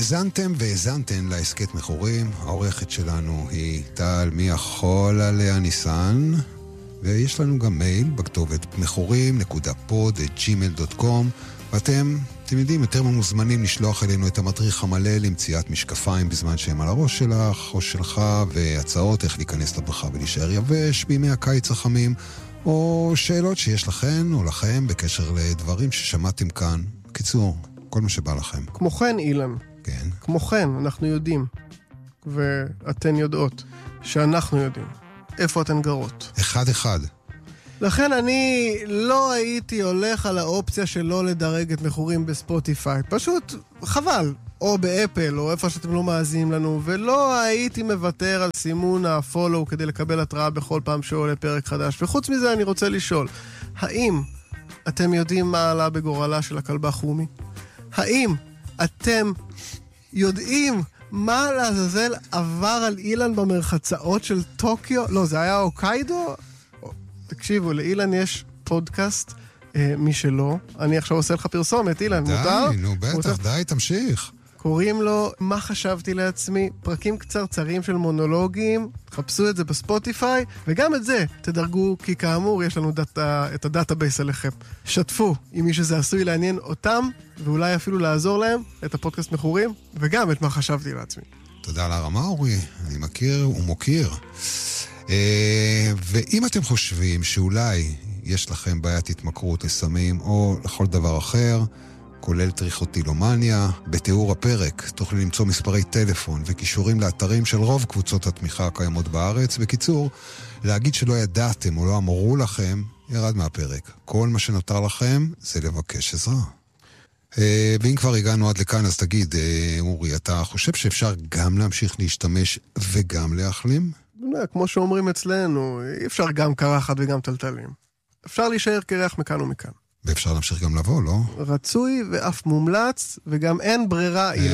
האזנתם והאזנתן להסקט מכורים. העורכת שלנו היא טל מיכול עליה ניסן, ויש לנו גם מייל בכתובת מכורים.pod@gmail.com, ואתם יודעים, יותר מוזמנים לשלוח אלינו את המדריך המלא למציאת משקפיים בזמן שהם על הראש שלך או שלך, והצעות איך להיכנס לבריכה ולהישאר יבש בימי הקיץ החמים, או שאלות שיש לכן או לכם בקשר לדברים ששמעתם כאן. קיצור, כל מה שבא לכם. כמו כן, אילן. כן. כמו כן, אנחנו יודעים, ואתן יודעות, שאנחנו יודעים, איפה אתן גרות. אחד. לכן אני לא הייתי הולך על האופציה שלא לדרג את מכורים בספוטיפיי. פשוט חבל. או באפל, או איפה שאתם לא מאזינים לנו, ולא הייתי מוותר על סימון הפולו כדי לקבל התראה בכל פעם שעולה פרק חדש. וחוץ מזה אני רוצה לשאול, האם אתם יודעים מה עלה בגורלה של הכלבה חומי? האם אתם יודעים מה לעזאזל עבר על אילן במרחצאות של טוקיו? לא, זה היה אוקיידו? תקשיבו, לאילן יש פודקאסט משלו. אני עכשיו עושה לך פרסומת, אילן, מותר? די, נו בטח, די, תמשיך. קוראים לו מה חשבתי לעצמי, פרקים קצרצרים של מונולוגים, חפשו את זה בספוטיפיי, וגם את זה תדרגו, כי כאמור יש לנו את הדאטאבייס עליכם. שתפו עם מי שזה עשוי לעניין אותם, ואולי אפילו לעזור להם, את הפודקאסט מכורים, וגם את מה חשבתי לעצמי. תודה על הרמה, אורי, אני מכיר ומוקיר. ואם אתם חושבים שאולי יש לכם בעיית התמכרות לסמים או לכל דבר אחר, כולל טריכוטילומניה, בתיאור הפרק תוכלו למצוא מספרי טלפון וקישורים לאתרים של רוב קבוצות התמיכה הקיימות בארץ. בקיצור, להגיד שלא ידעתם או לא אמרו לכם, ירד מהפרק. כל מה שנותר לכם זה לבקש עזרה. ואם כבר הגענו עד לכאן, אז תגיד, אורי, אתה חושב שאפשר גם להמשיך להשתמש וגם להחלים? כמו שאומרים אצלנו, אי אפשר גם קרחת וגם טלטלים. אפשר להישאר קרח מכאן ומכאן. ואפשר להמשיך גם לבוא, לא? רצוי ואף מומלץ, וגם אין ברירה, אילן.